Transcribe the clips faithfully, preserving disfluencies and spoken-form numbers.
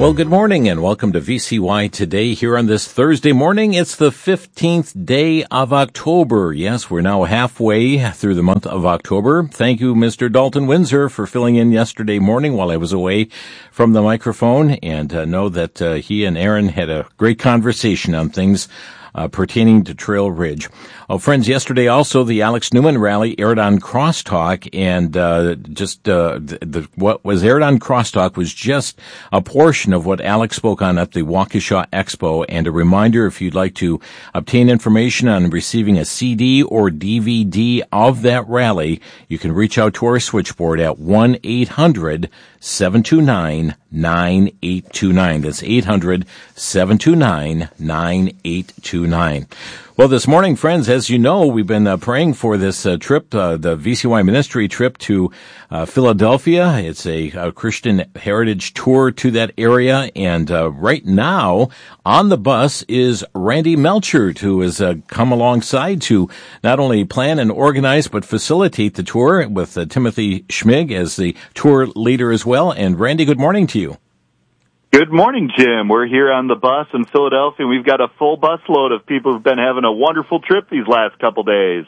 Well, good morning and welcome to V C Y Today here on this Thursday morning. It's the fifteenth day of October. Yes, we're now halfway through the month of October. Thank you, Mister Dalton Windsor, for filling in yesterday morning while I was away from the microphone, and uh, know that uh, he and Aaron had a great conversation on things Uh, pertaining to Trail Ridge. Oh, friends, yesterday also the Alex Newman rally aired on Crosstalk, and uh, just uh, the, the, what was aired on Crosstalk was just a portion of what Alex spoke on at the Waukesha Expo. And a reminder, if you'd like to obtain information on receiving a C D or D V D of that rally, you can reach out to our switchboard at one eight hundred seven two nine nine eight two nine. That's eight hundred seven two nine nine eight two nine. Well, this morning, friends, as you know, we've been uh, praying for this uh, trip, uh, the V C Y ministry trip to uh, Philadelphia. It's a, a Christian heritage tour to that area. And uh, right now on the bus is Randy Melchert, who has uh, come alongside to not only plan and organize, but facilitate the tour with uh, Timothy Schmig as the tour leader as well. And Randy, good morning to you. Good morning, Jim. We're here on the bus in Philadelphia. We've got a full busload of people who've been having a wonderful trip these last couple days.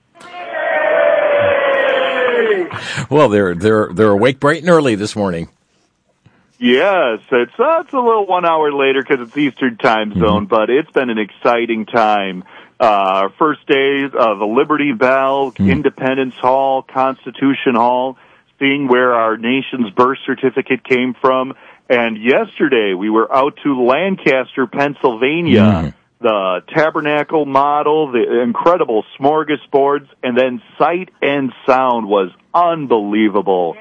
Well, they're they're they're awake bright and early this morning. Yes, it's uh, it's a little one hour later because it's Eastern time zone, mm-hmm. but it's been an exciting time. Uh, our first days of the Liberty Bell, mm-hmm. Independence Hall, Constitution Hall, seeing where our nation's birth certificate came from. And yesterday, we were out to Lancaster, Pennsylvania, mm. the Tabernacle Model, the incredible smorgasbords, and then Sight and Sound was unbelievable.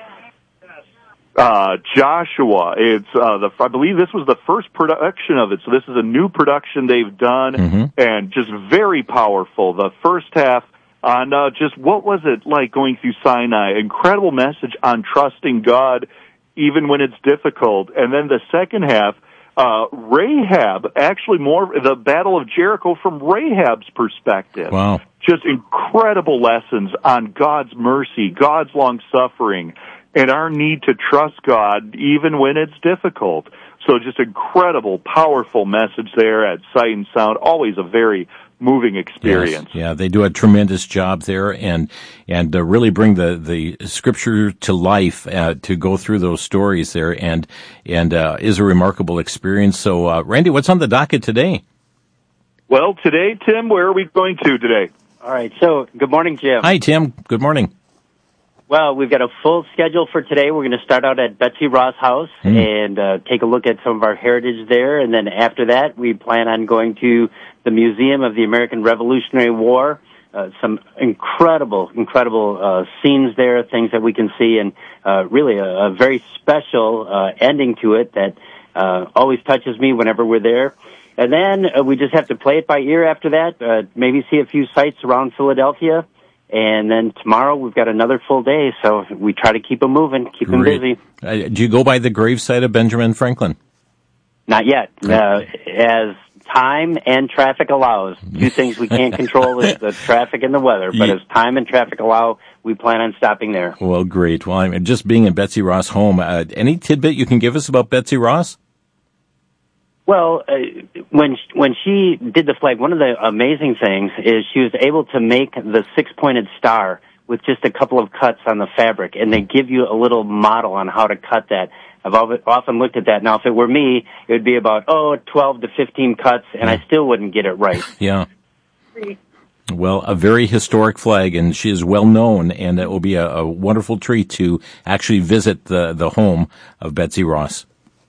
Uh, Joshua, it's, uh, the, I believe this was the first production of it, so this is a new production they've done, mm-hmm. and just very powerful. The first half on, uh, just what was it like going through Sinai? Incredible message on trusting God, even when it's difficult. And then the second half, uh, Rahab, actually more the Battle of Jericho from Rahab's perspective. Wow. Just incredible lessons on God's mercy, God's long-suffering, and our need to trust God even when it's difficult. So just incredible, powerful message there at Sight and Sound. Always a very moving experience. Yes, yeah, they do a tremendous job there, and and uh, really bring the, the scripture to life uh, to go through those stories there, and and uh, is a remarkable experience. So, uh, Randy, what's on the docket today? Well, today, Tim, where are we going to today? All right, so good morning, Jim. Hi, Tim. Good morning. Well, we've got a full schedule for today. We're going to start out at Betsy Ross House mm. and uh, take a look at some of our heritage there. And then after that, we plan on going to the Museum of the American Revolutionary War. Uh, some incredible, incredible uh, scenes there, things that we can see, and uh, really a, a very special uh, ending to it that uh, always touches me whenever we're there. And then uh, we just have to play it by ear after that, uh, maybe see a few sites around Philadelphia. And then tomorrow we've got another full day, so we try to keep them moving, keep them busy. Uh, do you go by the gravesite of Benjamin Franklin? Not yet. Uh, as time and traffic allows. Two things we can't control is the traffic and the weather, but yeah. as time and traffic allow, we plan on stopping there. Well, great. Well, I'm just being in Betsy Ross' home. Uh, any tidbit you can give us about Betsy Ross? Well, uh, when when she did the flag, one of the amazing things is she was able to make the six-pointed star with just a couple of cuts on the fabric, and they give you a little model on how to cut that. I've often looked at that. Now, if it were me, it would be about, oh, twelve to fifteen cuts, and I still wouldn't get it right. Yeah. Well, a very historic flag, and she is well known, and it will be a, a wonderful treat to actually visit the, the home of Betsy Ross.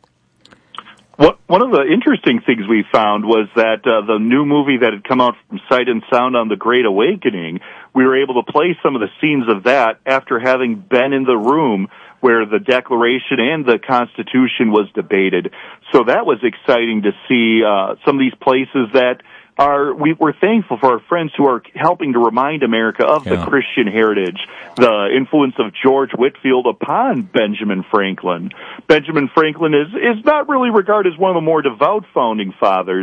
What, one of the interesting things we found was that uh, the new movie that had come out from Sight and Sound on the Great Awakening, we were able to play some of the scenes of that after having been in the room where the Declaration and the Constitution was debated. So that was exciting to see uh, some of these places that are, we, we're thankful for our friends who are helping to remind America of yeah. the Christian heritage, the influence of George Whitefield upon Benjamin Franklin. Benjamin Franklin is, is not really regarded as one of the more devout founding fathers,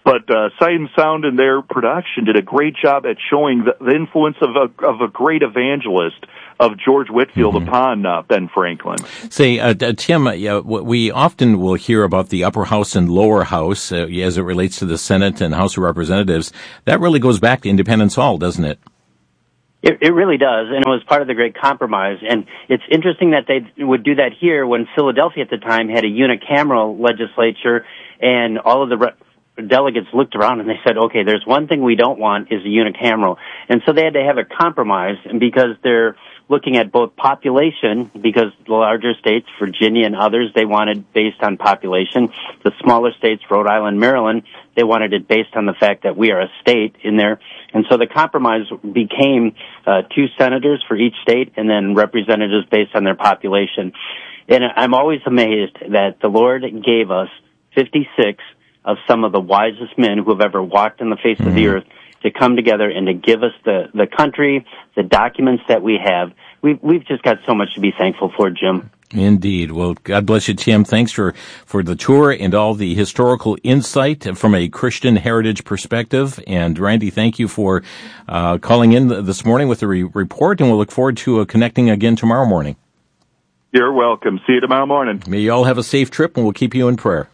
But uh, Sight and Sound in their production did a great job at showing the, the influence of a, of a great evangelist, of George Whitefield, mm-hmm. upon uh, Ben Franklin. Say, uh, uh, Tim, uh, we often will hear about the upper house and lower house uh, as it relates to the Senate and House of Representatives. That really goes back to Independence Hall, doesn't it? It, it really does, and it was part of the Great Compromise. And it's interesting that they would do that here when Philadelphia at the time had a unicameral legislature, and all of the re- delegates looked around and they said, okay, there's one thing we don't want is a unicameral. And so they had to have a compromise, and because they're looking at both population, because the larger states, Virginia and others, they wanted based on population. The smaller states, Rhode Island, Maryland, they wanted it based on the fact that we are a state in there. And so the compromise became uh, two senators for each state and then representatives based on their population. And I'm always amazed that the Lord gave us fifty-six of some of the wisest men who have ever walked on the face mm-hmm. of the earth to come together and to give us the, the country, the documents that we have. We've, we've just got so much to be thankful for, Jim. Indeed. Well, God bless you, Tim. Thanks for, for the tour and all the historical insight from a Christian heritage perspective. And Randy, thank you for uh, calling in this morning with a re- report, and we'll look forward to uh, connecting again tomorrow morning. You're welcome. See you tomorrow morning. May you all have a safe trip, and we'll keep you in prayer.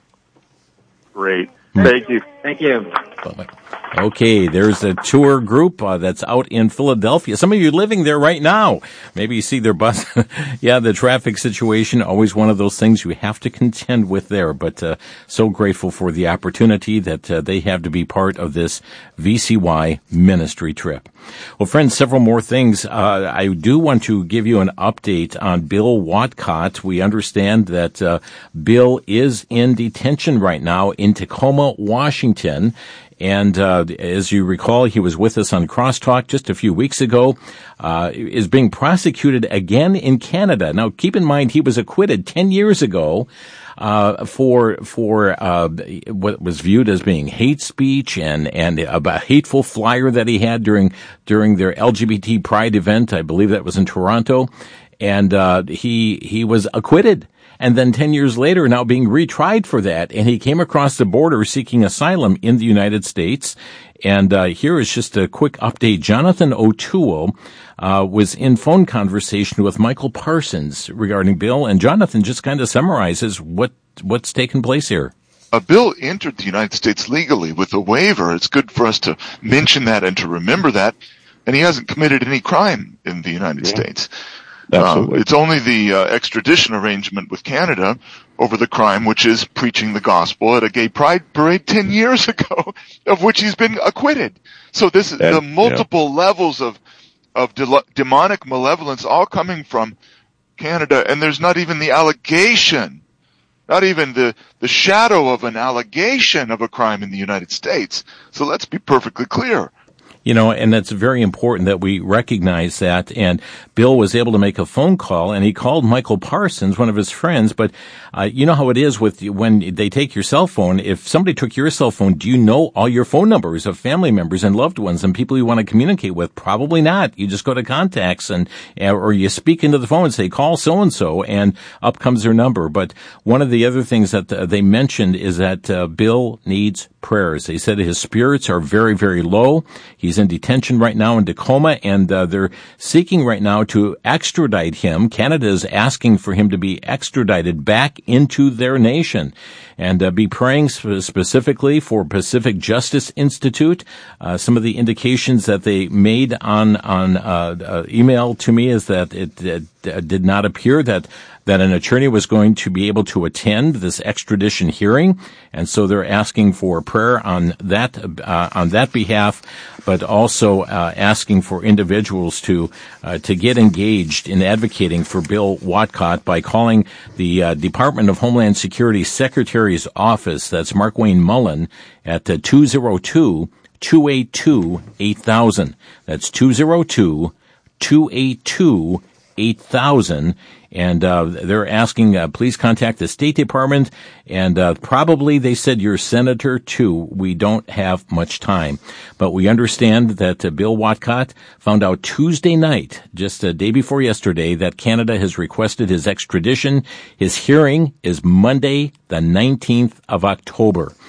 Great. Thank you. Thank you. Bye-bye. Okay, there's a tour group uh, that's out in Philadelphia. Some of you living there right now. Maybe you see their bus. Yeah, the traffic situation, always one of those things you have to contend with there. But uh, so grateful for the opportunity that uh, they have to be part of this V C Y ministry trip. Well, friends, several more things. Uh, I do want to give you an update on Bill Watcott. We understand that uh, Bill is in detention right now in Tacoma, Washington. And uh, as you recall, he was with us on Crosstalk just a few weeks ago, uh, is being prosecuted again in Canada. Now, keep in mind, he was acquitted ten years ago uh, for for uh, what was viewed as being hate speech and, and a hateful flyer that he had during during their L G B T Pride event. I believe that was in Toronto. And uh, he he was acquitted. And then ten years later, now being retried for that. And he came across the border seeking asylum in the United States. And uh, here is just a quick update. Jonathan O'Toole uh, was in phone conversation with Michael Parsons regarding Bill. And Jonathan just kind of summarizes what what's taken place here. A bill entered the United States legally with a waiver. It's good for us to mention that and to remember that. And he hasn't committed any crime in the United yeah. States. Uh, it's only the uh, extradition arrangement with Canada over the crime, which is preaching the gospel at a gay pride parade ten years ago, of which he's been acquitted. So this is and, the multiple yeah. levels of of de- demonic malevolence all coming from Canada, and there's not even the allegation, not even the the shadow of an allegation of a crime in the United States. So let's be perfectly clear. You know, and that's very important that we recognize that. And Bill was able to make a phone call, and he called Michael Parsons, one of his friends. But uh, you know how it is with when they take your cell phone. If somebody took your cell phone, do you know all your phone numbers of family members and loved ones and people you want to communicate with? Probably not. You just go to contacts and or you speak into the phone and say, call so-and-so, and up comes their number. But one of the other things that uh, they mentioned is that uh, Bill needs prayers. They said his spirits are very, very low. He's in detention right now in Tacoma, and uh, they're seeking right now to extradite him. Canada is asking for him to be extradited back into their nation. And uh, be praying sp- specifically for Pacific Justice Institute. Uh, some of the indications that they made on on uh, uh, email to me is that it, it uh, did not appear that that an attorney was going to be able to attend this extradition hearing, and so they're asking for prayer on that uh, on that behalf, but also uh, asking for individuals to uh, to get engaged in advocating for Bill Watcott by calling the uh, Department of Homeland Security Secretary's office. That's Mark Wayne Mullen at uh, two oh two, two eight two, eight thousand. That's two oh two, two eight two, eight thousand. And uh, they're asking, uh, please contact the State Department, and uh, probably they said your senator, too. We don't have much time. But we understand that uh, Bill Watcott found out Tuesday night, just a day before yesterday, that Canada has requested his extradition. His hearing is Monday, the nineteenth of October.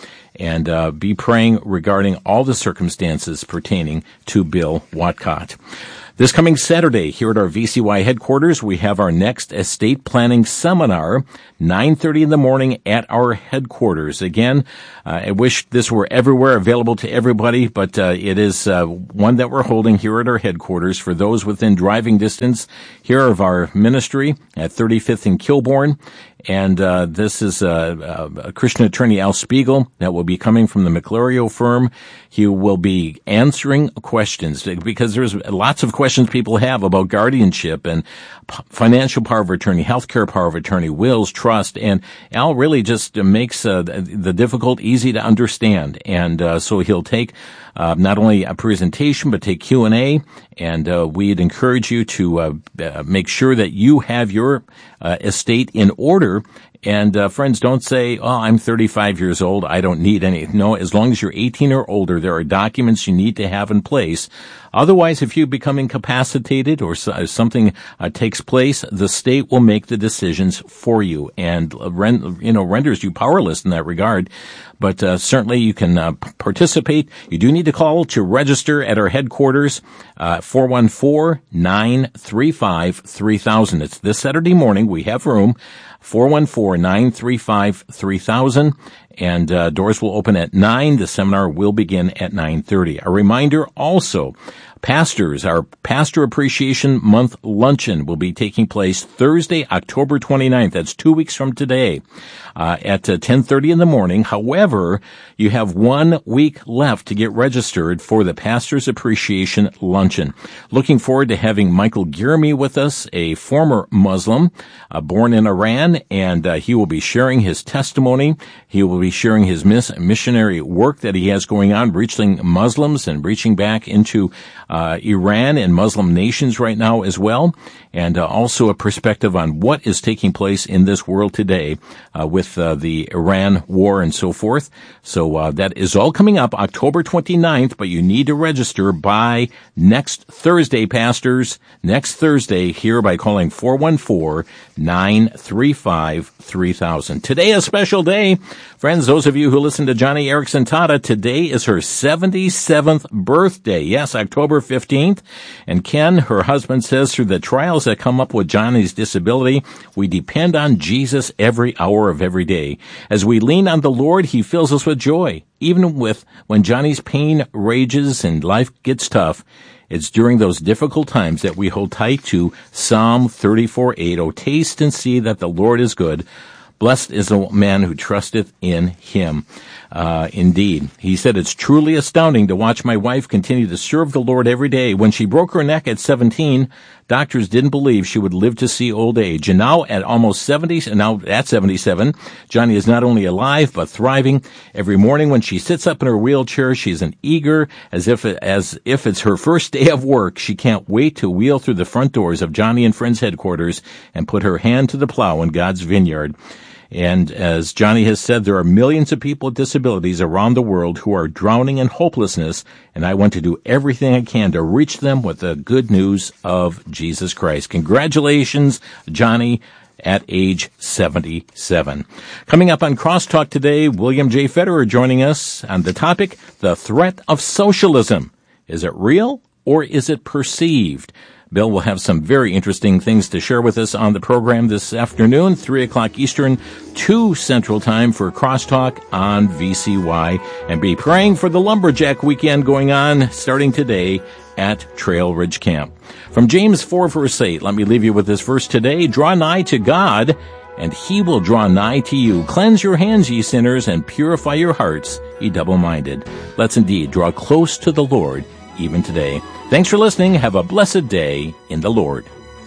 and uh, be praying regarding all the circumstances pertaining to Bill Watcott. This coming Saturday, here at our V C Y headquarters, we have our next estate planning seminar, nine thirty in the morning at our headquarters. Again, uh, I wish this were everywhere, available to everybody, but uh, it is uh, one that we're holding here at our headquarters for those within driving distance here of our ministry at thirty-fifth and Kilbourne. And uh, this is uh, uh, Christian attorney Al Spiegel that will be coming from the McLario firm. He will be answering questions because there's lots of questions people have about guardianship and p- financial power of attorney, healthcare power of attorney, wills, trust. And Al really just makes uh, the difficult easy to understand. And uh, so he'll take uh, not only a presentation, but take Q and A. And uh, we'd encourage you to uh, uh, make sure that you have your uh, estate in order. And uh, friends, don't say, oh, I'm thirty-five years old, I don't need any. No, as long as you're eighteen or older, there are documents you need to have in place. Otherwise, if you become incapacitated or something uh, takes place, the state will make the decisions for you and uh, rend, you know, renders you powerless in that regard. But uh, certainly you can uh, participate. You do need to call to register at our headquarters, uh, four one four, nine three five, three thousand. It's this Saturday morning. We have room, four one four, nine three five, three thousand. And uh, doors will open at nine. The seminar will begin at nine thirty. A reminder also, pastors, our Pastor Appreciation Month luncheon will be taking place Thursday, October twenty-ninth. That's two weeks from today, uh, at uh, ten thirty in the morning. However, you have one week left to get registered for the Pastor's Appreciation Luncheon. Looking forward to having Michael Girmi with us, a former Muslim, uh, born in Iran, and uh, he will be sharing his testimony. He will be sharing his miss- missionary work that he has going on, reaching Muslims and reaching back into uh, Iran and Muslim nations right now as well, and uh, also a perspective on what is taking place in this world today uh, with uh, the Iran war and so forth. So uh, that is all coming up October twenty-ninth, but you need to register by next Thursday, pastors, next Thursday here by calling four one four, nine three five, three thousand. Today a special day. Friends, those of you who listen to Johnny Erickson Tata, today is her seventy-seventh birthday. Yes, October fifteenth. And Ken, her husband, says through the trials that come up with Johnny's disability, we depend on Jesus every hour of every day. As we lean on the Lord, he fills us with joy. Even with when Johnny's pain rages and life gets tough, it's during those difficult times that we hold tight to Psalm thirty-four eight. Oh, taste and see that the Lord is good. Blessed is the man who trusteth in him. Uh, indeed. He said, it's truly astounding to watch my wife continue to serve the Lord every day. When she broke her neck at seventeen, doctors didn't believe she would live to see old age. And now at almost seventy, and now at seventy-seven, Johnny is not only alive, but thriving. Every morning when she sits up in her wheelchair, she's an eager, as if, as if it's her first day of work. She can't wait to wheel through the front doors of Johnny and Friends headquarters and put her hand to the plow in God's vineyard. And as Johnny has said, there are millions of people with disabilities around the world who are drowning in hopelessness, and I want to do everything I can to reach them with the good news of Jesus Christ. Congratulations, Johnny, at age seventy-seven. Coming up on Crosstalk today, William J. Federer joining us on the topic, the threat of socialism. Is it real or is it perceived? Bill will have some very interesting things to share with us on the program this afternoon, three o'clock Eastern, two Central Time for Crosstalk on V C Y. And be praying for the Lumberjack weekend going on starting today at Trail Ridge Camp. From James four, verse eight, let me leave you with this verse today. Draw nigh to God, and he will draw nigh to you. Cleanse your hands, ye sinners, and purify your hearts, ye double-minded. Let's indeed draw close to the Lord even today. Thanks for listening. Have a blessed day in the Lord.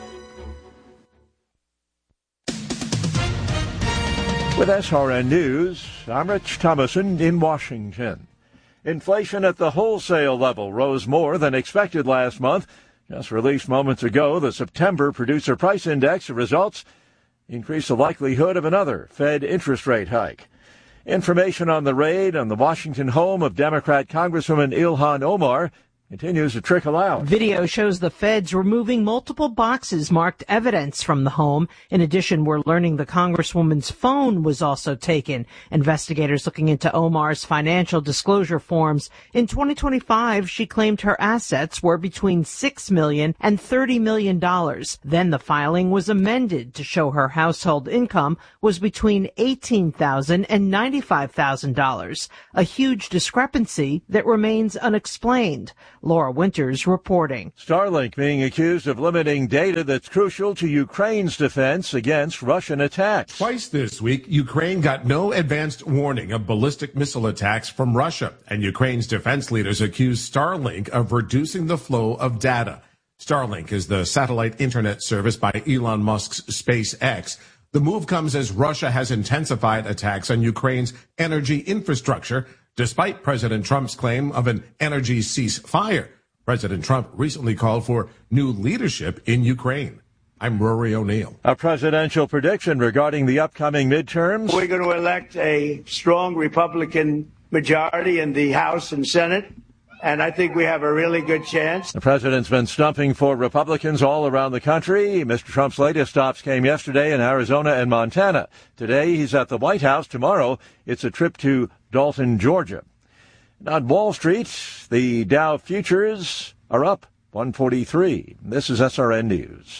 With S R N News, I'm Rich Thomason in Washington. Inflation at the wholesale level rose more than expected last month. Just released moments ago, the September Producer Price Index results increase the likelihood of another Fed interest rate hike. Information on the raid on the Washington home of Democrat Congresswoman Ilhan Omar continues to trickle out. Video shows the feds removing multiple boxes marked evidence from the home. In addition, we're learning the congresswoman's phone was also taken. Investigators looking into Omar's financial disclosure forms. In twenty twenty-five, she claimed her assets were between six million dollars and thirty million dollars. Then the filing was amended to show her household income was between eighteen thousand dollars and ninety-five thousand dollars, a huge discrepancy that remains unexplained. Laura Winters reporting. Starlink being accused of limiting data that's crucial to Ukraine's defense against Russian attacks. Twice this week, Ukraine got no advanced warning of ballistic missile attacks from Russia, and Ukraine's defense leaders accuse Starlink of reducing the flow of data. Starlink is the satellite internet service by Elon Musk's SpaceX. The move comes as Russia has intensified attacks on Ukraine's energy infrastructure, despite President Trump's claim of an energy ceasefire. President Trump recently called for new leadership in Ukraine. I'm Rory O'Neill. A presidential prediction regarding the upcoming midterms. We're going to elect a strong Republican majority in the House and Senate, and I think we have a really good chance. The president's been stumping for Republicans all around the country. Mister Trump's latest stops came yesterday in Arizona and Montana. Today, he's at the White House. Tomorrow, it's a trip to Dalton, Georgia. On Wall Street, the Dow futures are up one forty-three. This is S R N News.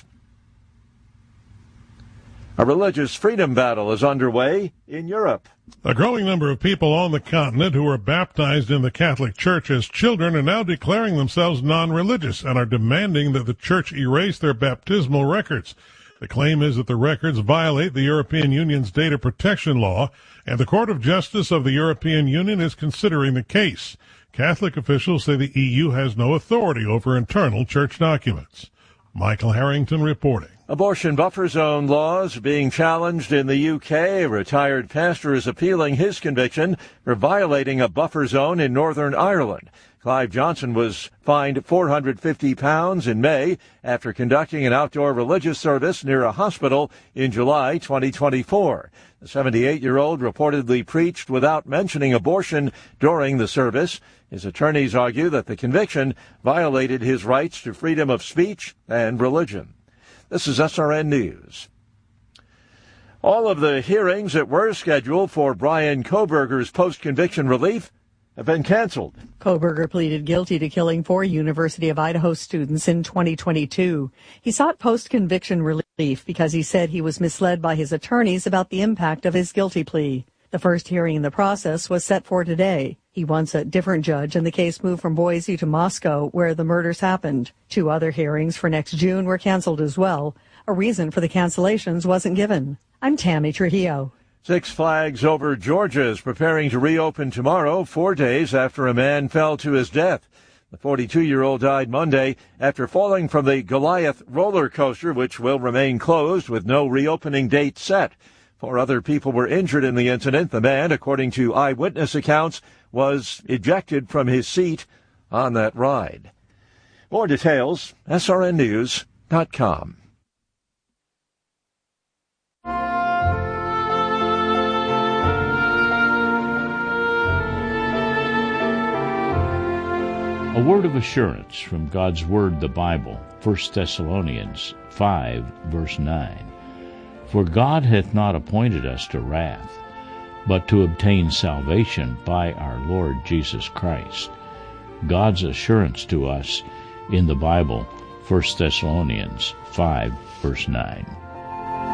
A religious freedom battle is underway in Europe. A growing number of people on the continent who were baptized in the Catholic Church as children are now declaring themselves non-religious and are demanding that the Church erase their baptismal records. The claim is that the records violate the European Union's data protection law, and the Court of Justice of the European Union is considering the case. Catholic officials say the E U has no authority over internal church documents. Michael Harrington reporting. Abortion buffer zone laws being challenged in the U K. A retired pastor is appealing his conviction for violating a buffer zone in Northern Ireland. Clive Johnson was fined four hundred fifty pounds in May after conducting an outdoor religious service near a hospital in July twenty twenty-four. The seventy-eight-year-old reportedly preached without mentioning abortion during the service. His attorneys argue that the conviction violated his rights to freedom of speech and religion. This is S R N News. All of the hearings that were scheduled for Bryan Kohberger's post-conviction relief have been canceled. Kohberger pleaded guilty to killing four University of Idaho students in twenty twenty-two. He sought post-conviction relief because he said he was misled by his attorneys about the impact of his guilty plea. The first hearing in the process was set for today. He wants a different judge, and the case moved from Boise to Moscow, where the murders happened. Two other hearings for next June were canceled as well. A reason for the cancellations wasn't given. I'm Tammy Trujillo. Six Flags Over Georgia is preparing to reopen tomorrow, four days after a man fell to his death. The forty-two-year-old died Monday after falling from the Goliath roller coaster, which will remain closed with no reopening date set. Four other people were injured in the incident. The man, according to eyewitness accounts, was ejected from his seat on that ride. More details, S R N news dot com. A word of assurance from God's Word, the Bible, First Thessalonians five, verse nine. For God hath not appointed us to wrath, but to obtain salvation by our Lord Jesus Christ. God's assurance to us in the Bible, First Thessalonians five, verse nine.